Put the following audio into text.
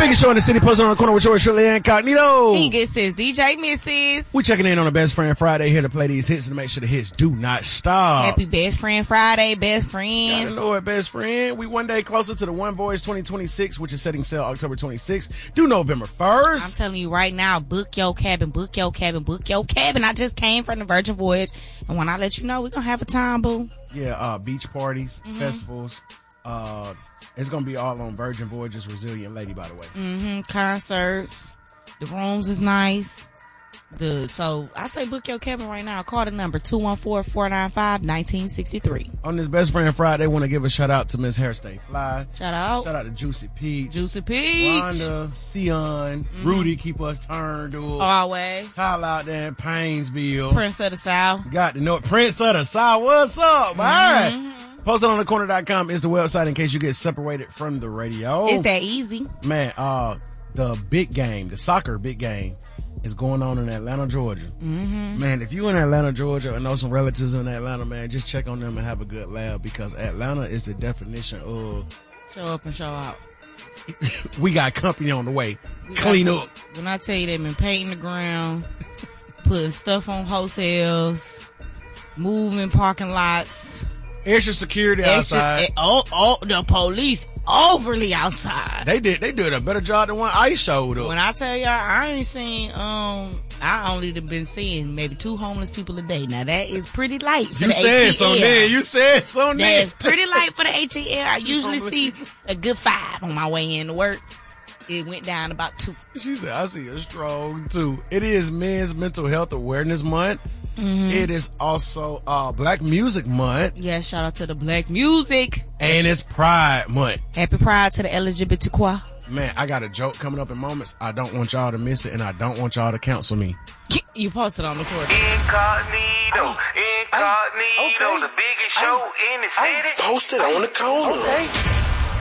Biggest show in the city, posted on the corner with yours, Shirley Incognito. He gets his DJ Mrs. We checking in on a Best Friend Friday here to play these hits and to make sure the hits do not stop. Happy Best Friend Friday, best friend. Gotta know it, best friend. We one day closer to the One Voice 2026, which is setting sail October 26th through November 1st. I'm telling you right now, book your cabin, book your cabin, book your cabin. I just came from the Virgin Voyage, and when I let you know, we're gonna have a time, boo. Yeah, beach parties, festivals. It's gonna be all on Virgin Voyage's Resilient Lady, by the way. Concerts. The rooms is nice. So I say book your cabin right now. Call the number 214-495-1963. On this Best Friend Friday, want to give a shout out to Miss Hairstay Fly. Shout out. Shout out to Juicy Peach. Juicy Peach. Wanda, Sion, Rudy, keep us turned up. Always. Tyler out there in Painesville. Prince of the South. Got to know it. Prince of the South. What's up, man? PostItOnTheCorner.com is the website in case you get separated from the radio. It's that easy. Man, the big game, the soccer big game is going on in Atlanta, Georgia. Man, if you in Atlanta, Georgia, or know some relatives in Atlanta, man, just check on them and have a good laugh because Atlanta is the definition of show up and show out. We got company on the way. Clean up. When I tell you they've been painting the ground, putting stuff on hotels, moving parking lots. Extra security outside. The police overly outside. They did a better job than when I showed up. When I tell y'all, I ain't seen, I only been seeing maybe 2 homeless people a day. Now that is pretty light for the ATL. You said something. That's pretty light for the ATL. I usually see a good 5 on my way in to work. It went down about 2. She said, I see a strong 2. It is Men's Mental Health Awareness Month. It is also Black Music Month. Yeah, shout out to the Black Music. And it's Pride Month. Happy Pride to the LGBTQ. Man, I got a joke coming up in moments. I don't want y'all to miss it, and I don't want y'all to cancel me. You posted on the court. Incognito, okay. the biggest show in the city. Posted on the corner. Okay.